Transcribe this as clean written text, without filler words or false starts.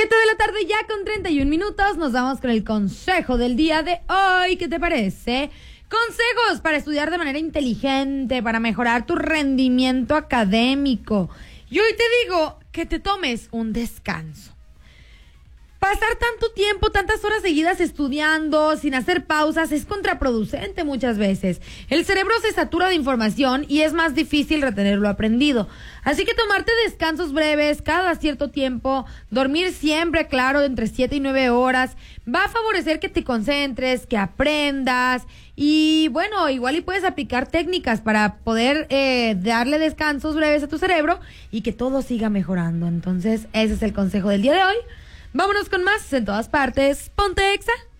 7 de la tarde ya con 31 minutos. Nos vamos con el consejo del día de hoy. ¿Qué te parece? Consejos para estudiar de manera inteligente, para mejorar tu rendimiento académico. Y hoy te digo que te tomes un descanso. Pasar tanto tiempo, tantas horas seguidas estudiando, sin hacer pausas, es contraproducente muchas veces. El cerebro se satura de información y es más difícil retener lo aprendido. Así que tomarte descansos breves cada cierto tiempo, dormir siempre, claro, entre 7 y 9 horas, va a favorecer que te concentres, que aprendas. Y bueno, igual y puedes aplicar técnicas para poder darle descansos breves a tu cerebro y que todo siga mejorando. Entonces, ese es el consejo del día de hoy. Vámonos con más en todas partes. Ponte Exa.